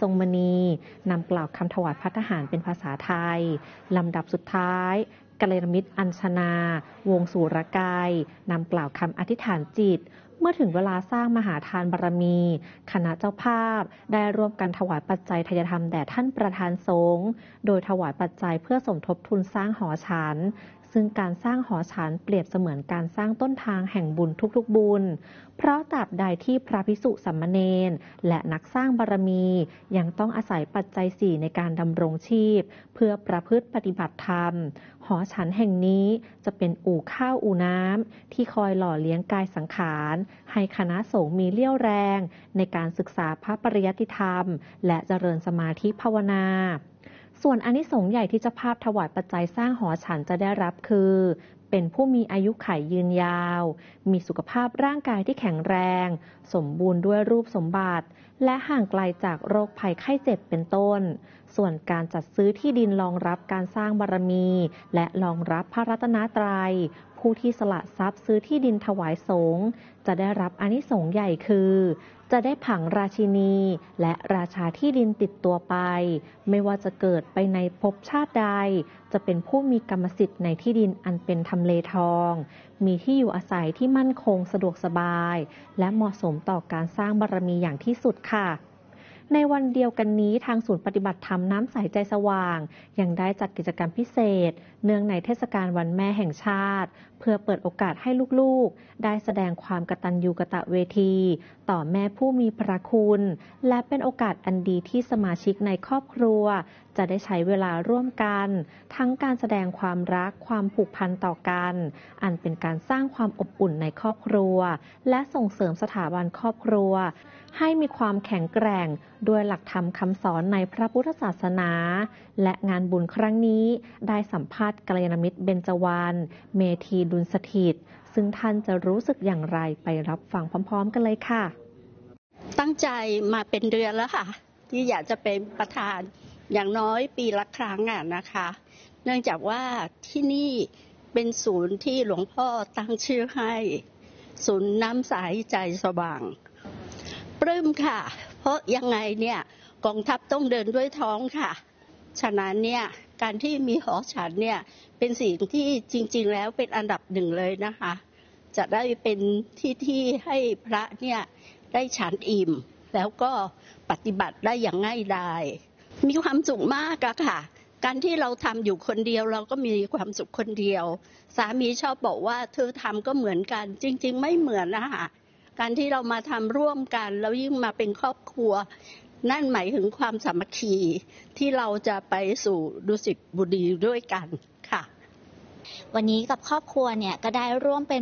รงมณีนำกล่าวคำถวายภัตตาหารเป็นภาษาไทยลำดับสุดท้ายกัลยาณมิตรอัญชนาวงศ์สุรกายนำกล่าวคำอธิษฐานจิตเมื่อถึงเวลาสร้างมหาทานบารมีคณะเจ้าภาพได้ร่วมกันถวายปัจจัยทายธรรมแด่ท่านประธานสงฆ์โดยถวายปัจจัยเพื่อสมทบทุนสร้างหอฉันซึ่งการสร้างหอฉันเปรียบเสมือนการสร้างต้นทางแห่งบุญทุกๆบุญเพราะตราบใดที่พระภิกษุสามเณรและนักสร้างบารมียังต้องอาศัยปัจจัยสี่ในการดำรงชีพเพื่อประพฤติปฏิบัติธรรมหอฉันแห่งนี้จะเป็นอู่ข้าวอู่น้ำที่คอยหล่อเลี้ยงกายสังขารให้คณะสงฆ์มีเรี่ยวแรงในการศึกษาพระปริยัติธรรมและเจริญสมาธิภาวนาส่วนอานิสงส์ใหญ่ที่เจ้าภาพถวายปัจจัยสร้างหอฉันจะได้รับคือเป็นผู้มีอายุขัยยืนยาวมีสุขภาพร่างกายที่แข็งแรงสมบูรณ์ด้วยรูปสมบัติและห่างไกลจากโรคภัยไข้เจ็บเป็นต้นส่วนการจัดซื้อที่ดินรองรับการสร้างบารมีและรองรับพระรัตนตรัยผู้ที่สละทรัพย์ซื้อที่ดินถวายสงฆ์จะได้รับอานิสงส์ใหญ่คือจะได้ผังราชินีและราชาที่ดินติดตัวไปไม่ว่าจะเกิดไปในภพชาติใดจะเป็นผู้มีกรรมสิทธิ์ในที่ดินอันเป็นทำเลทองมีที่อยู่อาศัยที่มั่นคงสะดวกสบายและเหมาะสมต่อการสร้างบารมีอย่างที่สุดค่ะในวันเดียวกันนี้ทางศูนย์ปฏิบัติธรรมน้ำใสใจสว่างยังได้จัดกิจกรรมพิเศษเนื่องในเทศกาลวันแม่แห่งชาติเพื่อเปิดโอกาสให้ลูกๆได้แสดงความกตัญญูกตเวทีต่อแม่ผู้มีพระคุณและเป็นโอกาสอันดีที่สมาชิกในครอบครัวจะได้ใช้เวลาร่วมกันทั้งการแสดงความรักความผูกพันต่อกันอันเป็นการสร้างความอบอุ่นในครอบครัวและส่งเสริมสถาบันครอบครัวให้มีความแข็งแกร่งด้วยหลักธรรมคำสอนในพระพุทธศาสนาและงานบุญครั้งนี้ได้สัมภาษณ์กัลยาณมิตรเบญจวรรณเมธีดุลสถิตซึ่งท่านจะรู้สึกอย่างไรไปรับฟังพร้อมๆกันเลยค่ะตั้งใจมาเป็นเดือนแล้วค่ะที่อยากจะเป็นประธานอย่างน้อยปีละครั้งนะคะเนื่องจากว่าที่นี่เป็นศูนย์ที่หลวงพ่อตั้งชื่อให้ศูนย์น้ำใสใจสว่างปลื้มค่ะเพราะยังไงเนี่ยกองทัพต้องเดินด้วยท้องค่ะฉะนั้นเนี่ยการที่มีหอฉันเนี่ยเป็นสิ่งที่จริงๆแล้วเป็นอันดับหนึ่งเลยนะคะจะได้เป็นที่ให้พระเนี่ยได้ฉันอิ่มแล้วก็ปฏิบัติได้อย่างง่ายดายมีความสุขมากอะค่ะการที่เราทำอยู่คนเดียวเราก็มีความสุขคนเดียวสามีชอบบอกว่าเธอทำก็เหมือนกันจริงๆไม่เหมือนนะคะการที่เรามาทำร่วมกันแล้วยิ่งมาเป็นครอบครัวนั่นหมายถึงความสามัคคีที่เราจะไปสู่ดุสิตบุรีด้วยกันค่ะวันนี้กับครอบครัวเนี่ยก็ได้ร่วมเป็น